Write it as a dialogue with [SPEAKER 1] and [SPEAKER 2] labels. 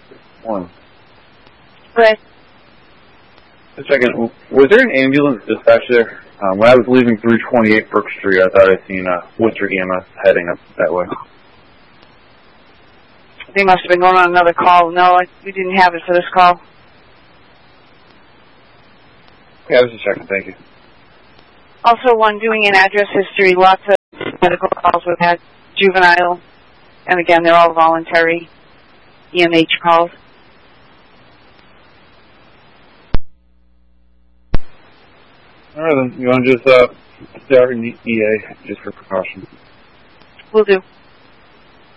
[SPEAKER 1] One.
[SPEAKER 2] Right.
[SPEAKER 1] A second. Was there an ambulance dispatch there? When I was leaving 328 Brook Street, I thought I seen Worcester EMS heading up that way.
[SPEAKER 2] They must have been going on another call. No, we didn't have it for this call.
[SPEAKER 1] Okay, I was just checking. Thank you.
[SPEAKER 2] Also, one doing an address history, lots of medical calls we've had, juvenile, and again, they're all voluntary EMH calls.
[SPEAKER 1] All right, then. You want to just start an EA just for precaution?
[SPEAKER 2] Will do.